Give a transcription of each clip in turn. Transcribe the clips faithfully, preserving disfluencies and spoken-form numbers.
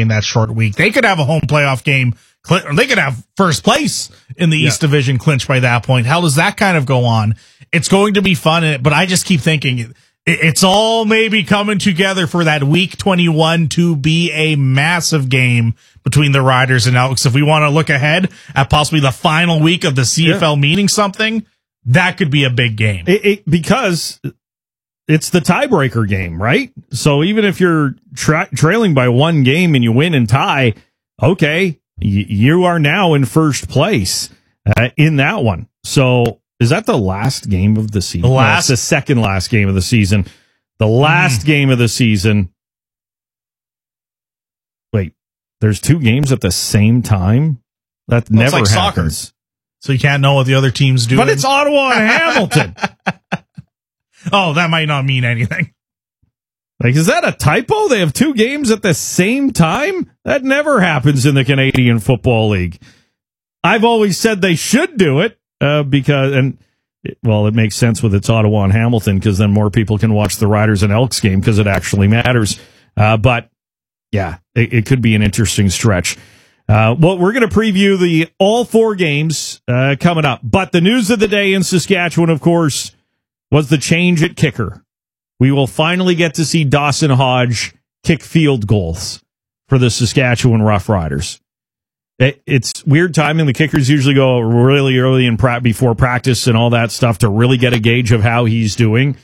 in that short week. They could have a home playoff game. Or they could have first place in the yeah. East Division clinched by that point. How does that kind of go on? It's going to be fun, but I just keep thinking it's all maybe coming together for that week twenty-one to be a massive game between the Riders and Elks. If we want to look ahead at possibly the final week of the C F L yeah. meaning something, that could be a big game. It, it, because it's the tiebreaker game, right? So even if you're tra- trailing by one game and you win and tie, okay, y- you are now in first place uh, in that one. So is that the last game of the season? The last, no, it's the second last game of the season. The last mm. game of the season. Wait, there's two games at the same time? That well, never like happens. Soccer. So you can't know what the other team's doing. But it's Ottawa and Hamilton. Oh, that might not mean anything. Like, is that a typo? They have two games at the same time? That never happens in the Canadian Football League. I've always said they should do it uh, because, and well, it makes sense with it's Ottawa and Hamilton because then more people can watch the Riders and Elks game because it actually matters. Uh, but yeah, it, it could be an interesting stretch. Uh, well, we're going to preview the all four games uh, coming up. But the news of the day in Saskatchewan, of course, was the change at kicker. We will finally get to see Dawson Hodge kick field goals for the Saskatchewan Roughriders. It, it's weird timing. The kickers usually go really early in pra- before practice and all that stuff to really get a gauge of how he's doing.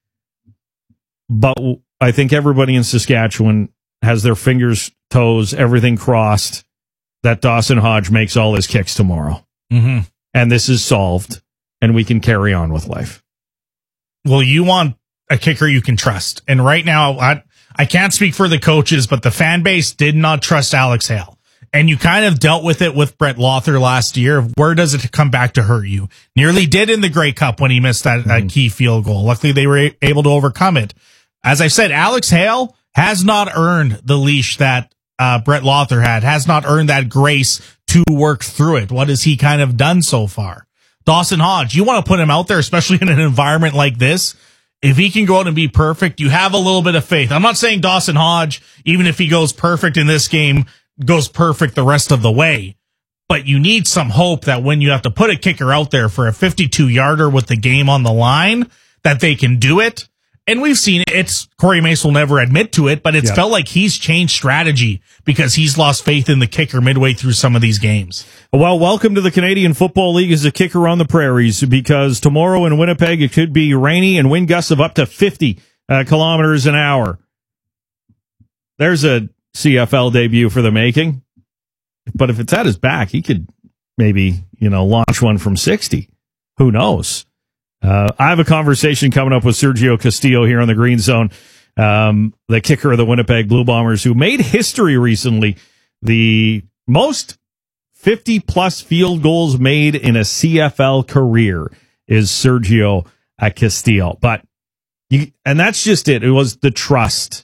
But I think everybody in Saskatchewan has their fingers, toes, everything crossed that Dawson Hodge makes all his kicks tomorrow. Mm-hmm. And this is solved, and we can carry on with life. Well, you want a kicker you can trust. And right now, I, I can't speak for the coaches, but the fan base did not trust Alex Hale. And you kind of dealt with it with Brett Lothar last year. Where does it come back to hurt you? Nearly did in the Grey Cup when he missed that, mm-hmm. that key field goal. Luckily, they were able to overcome it. As I said, Alex Hale has not earned the leash that uh, Brett Lothar had, has not earned that grace to work through it. What has he kind of done so far? Dawson Hodge, you want to put him out there, especially in an environment like this. If he can go out and be perfect, you have a little bit of faith. I'm not saying Dawson Hodge, even if he goes perfect in this game, goes perfect the rest of the way. But you need some hope that when you have to put a kicker out there for a fifty-two yarder with the game on the line, that they can do it. And we've seen it. It's Corey Mace will never admit to it, but it's yeah. felt like he's changed strategy because he's lost faith in the kicker midway through some of these games. Well, welcome to the Canadian Football League as a kicker on the prairies, because tomorrow in Winnipeg it could be rainy and wind gusts of up to fifty uh, kilometers an hour. There's a C F L debut for the making. But if it's at his back, he could maybe, you know, launch one from sixty. Who knows? Uh, I have a conversation coming up with Sergio Castillo here on the Green Zone, um, the kicker of the Winnipeg Blue Bombers, who made history recently. The most fifty-plus field goals made in a C F L career is Sergio uh, Castillo. But you, and that's just it. It was the trust.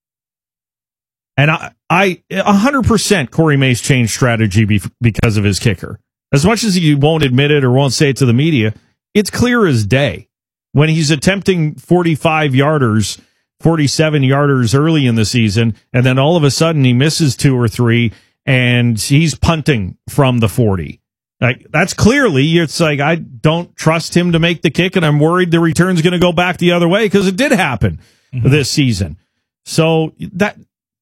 And I, I, one hundred percent Corey Mace changed strategy be, because of his kicker. As much as he won't admit it or won't say it to the media, it's clear as day. When he's attempting forty-five yarders, forty-seven yarders early in the season, and then all of a sudden he misses two or three, and he's punting from the forty. Like, that's clearly, it's like, I don't trust him to make the kick, and I'm worried the return's going to go back the other way, because it did happen mm-hmm. this season. So that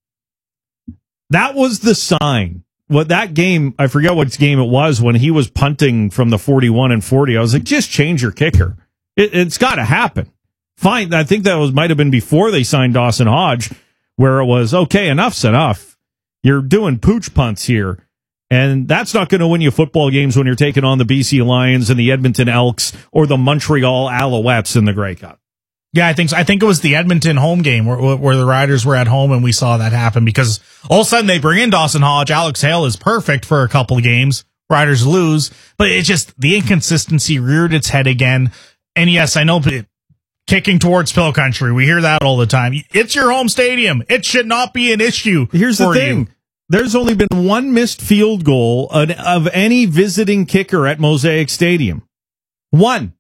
that was the sign. What that game, I forget what game it was, when he was punting from the forty-one and forty, I was like, just change your kicker. It, it's got to happen. Fine. I think that was might have been before they signed Dawson Hodge, where it was, okay, enough's enough. You're doing pooch punts here. And that's not going to win you football games when you're taking on the B C Lions and the Edmonton Elks or the Montreal Alouettes in the Grey Cup. Yeah, I think so. I think it was the Edmonton home game where, where the Riders were at home and we saw that happen, because all of a sudden they bring in Dawson Hodge. Alex Hale is perfect for a couple of games. Riders lose, but it's just the inconsistency reared its head again. And yes, I know kicking towards Pill Country, we hear that all the time. It's your home stadium. It should not be an issue. Here's the thing. You. There's only been one missed field goal of any visiting kicker at Mosaic Stadium. One.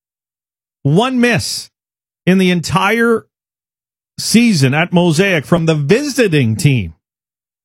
One miss in the entire season at Mosaic from the visiting team.